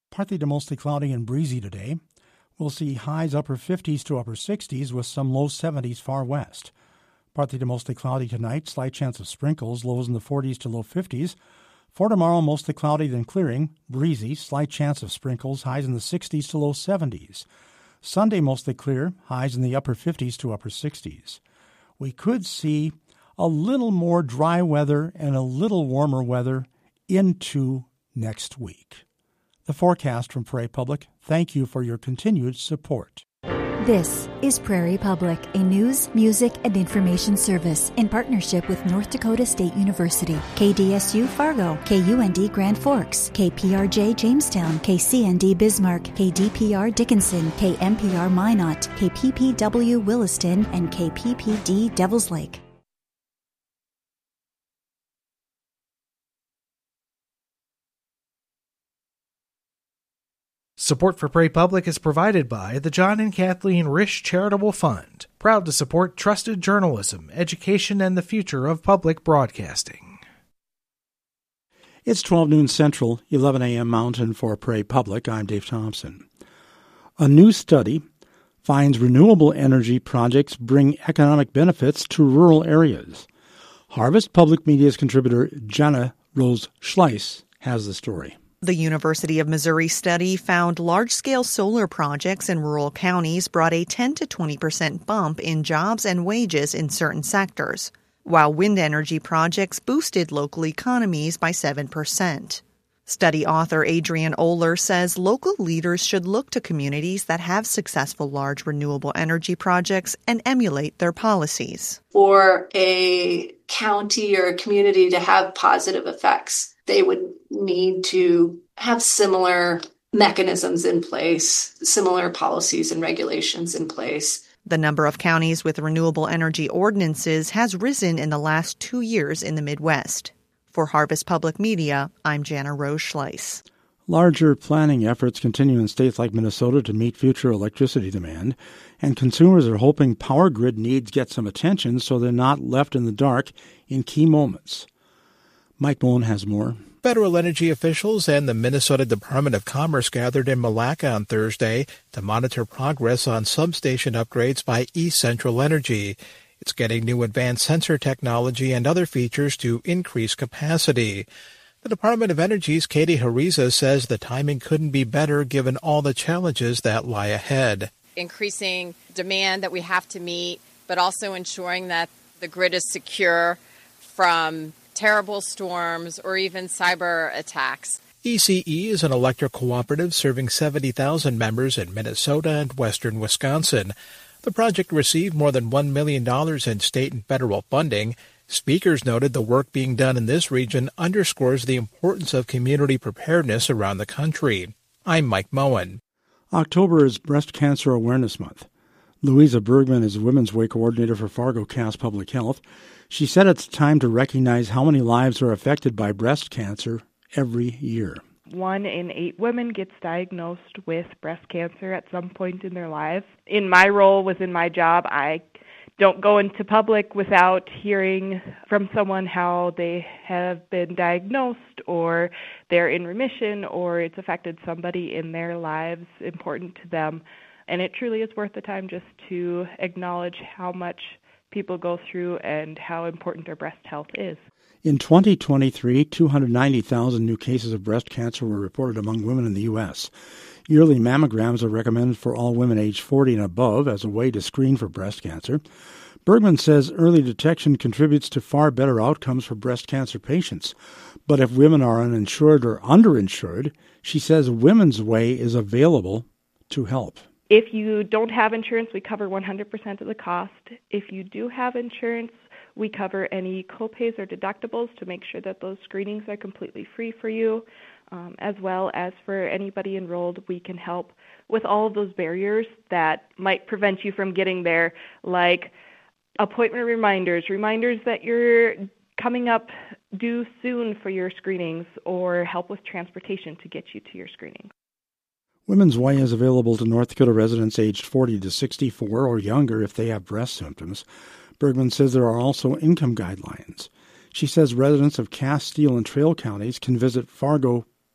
Partly to mostly cloudy and breezy today. We'll see highs upper 50s to upper 60s with some low 70s far west. Partly to mostly cloudy tonight, slight chance of sprinkles, lows in the 40s to low 50s. For tomorrow, mostly cloudy then clearing, breezy, slight chance of sprinkles, highs in the 60s to low 70s. Sunday, mostly clear, highs in the upper 50s to upper 60s. We could see a little more dry weather and a little warmer weather into next week. The forecast from Prairie Public. Thank you for your continued support. This is Prairie Public, a news, music, and information service in partnership with North Dakota State University, KDSU Fargo, KUND Grand Forks, KPRJ Jamestown, KCND Bismarck, KDPR Dickinson, KMPR Minot, KPPW Williston, and KPPD Devils Lake. Support for Prairie Public is provided by the John and Kathleen Risch Charitable Fund, proud to support trusted journalism, education, and the future of public broadcasting. It's 12 noon Central, 11 a.m. Mountain for Prairie Public. I'm Dave Thompson. A new study finds renewable energy projects bring economic benefits to rural areas. Harvest Public Media's contributor Jenna Rose Schleiss has the story. The University of Missouri study found large-scale solar projects in rural counties brought a 10 to 20% bump in jobs and wages in certain sectors, while wind energy projects boosted local economies by 7%. Study author Adrienne Oler says local leaders should look to communities that have successful large renewable energy projects and emulate their policies. For a county or a community to have positive effects, they would need to have similar mechanisms in place, similar policies and regulations in place. The number of counties with renewable energy ordinances has risen in the last 2 years in the Midwest. For Harvest Public Media, I'm Jana Rose Schleiss. Larger planning efforts continue in states like Minnesota to meet future electricity demand, and consumers are hoping power grid needs get some attention so they're not left in the dark in key moments. Mike Bowen has more. Federal energy officials and the Minnesota Department of Commerce gathered in Malacca on Thursday to monitor progress on substation upgrades by East Central Energy. It's getting new advanced sensor technology and other features to increase capacity. The Department of Energy's Katie Hariza says the timing couldn't be better given all the challenges that lie ahead. Increasing demand that we have to meet, but also ensuring that the grid is secure from terrible storms or even cyber attacks. ECE is an electric cooperative serving 70,000 members in Minnesota and western Wisconsin. The project received more than $1 million in state and federal funding. Speakers noted the work being done in this region underscores the importance of community preparedness around the country. I'm Mike Moen. October is Breast Cancer Awareness Month. Louisa Bergman is Women's Way Coordinator for Fargo Cass Public Health. She said it's time to recognize how many lives are affected by breast cancer every year. 1 in 8 women gets diagnosed with breast cancer at some point in their lives. In my role within my job, I don't go into public without hearing from someone how they have been diagnosed or they're in remission or it's affected somebody in their lives important to them. And it truly is worth the time just to acknowledge how much people go through and how important our breast health is. In 2023, 290,000 new cases of breast cancer were reported among women in the U.S. Yearly mammograms are recommended for all women aged 40 and above as a way to screen for breast cancer. Bergman says early detection contributes to far better outcomes for breast cancer patients. But if women are uninsured or underinsured, she says Women's Way is available to help. If you don't have insurance, we cover 100% of the cost. If you do have insurance, we cover any copays or deductibles to make sure that those screenings are completely free for you. As well as for anybody enrolled, we can help with all of those barriers that might prevent you from getting there, like appointment reminders that you're coming up due soon for your screenings, or help with transportation to get you to your screening. Women's Way is available to North Dakota residents aged 40 to 64 or younger if they have breast symptoms. Bergman says there are also income guidelines. She says residents of Cass, Steele, and Trail counties can visit Fargo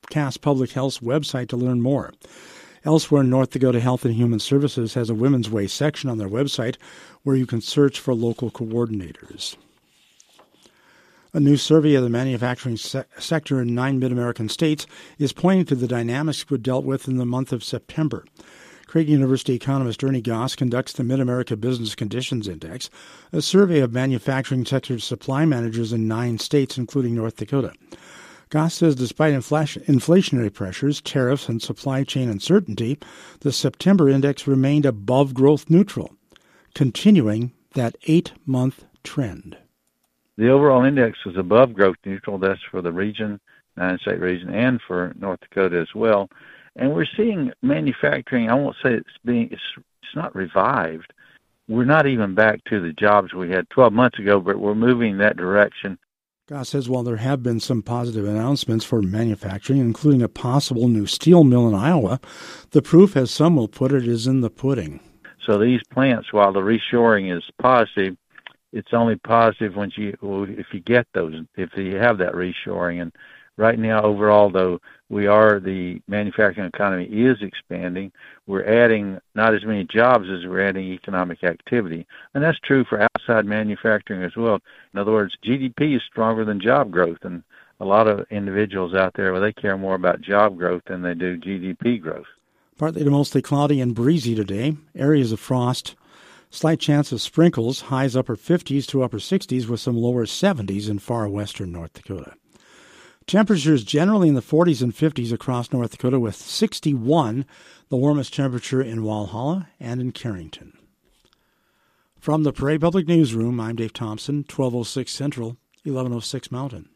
Cass Public Health's website to learn more. Elsewhere in North Dakota, Health and Human Services has a Women's Way section on their website where you can search for local coordinators. A new survey of the manufacturing sector in 9 mid-American states is pointing to the dynamics we dealt with in the month of September. Creighton University economist Ernie Goss conducts the Mid-America Business Conditions Index, a survey of manufacturing sector supply managers in 9 states, including North Dakota. Goss says despite inflationary pressures, tariffs, and supply chain uncertainty, the September index remained above growth neutral, continuing that 8-month trend. The overall index was above growth neutral. That's for the region, 9-state region, and for North Dakota as well. And we're seeing manufacturing, I won't say it's not revived. We're not even back to the jobs we had 12 months ago, but we're moving in that direction. Goss says while there have been some positive announcements for manufacturing, including a possible new steel mill in Iowa, the proof, as some will put it, is in the pudding. So these plants, while the reshoring is positive, it's only positive if you get those, if you have that reshoring. And right now, overall, though, the manufacturing economy is expanding. We're adding not as many jobs as we're adding economic activity. And that's true for outside manufacturing as well. In other words, GDP is stronger than job growth. And a lot of individuals out there, well, they care more about job growth than they do GDP growth. Partly to mostly cloudy and breezy today. Areas of frost. Slight chance of sprinkles. Highs upper 50s to upper 60s with some lower 70s in far western North Dakota. Temperatures generally in the 40s and 50s across North Dakota, with 61 the warmest temperature in Walhalla and in Carrington. From the Prairie Public Newsroom, I'm Dave Thompson, 1206 Central, 1106 Mountain.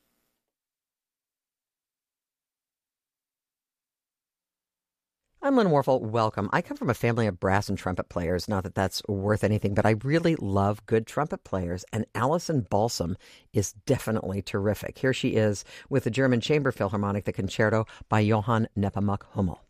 I'm Lynn Warfel. Welcome. I come from a family of brass and trumpet players. Not that that's worth anything, but I really love good trumpet players, and Alison Balsam is definitely terrific. Here she is with the German Chamber Philharmonic, the Concerto by Johann Nepomuk Hummel.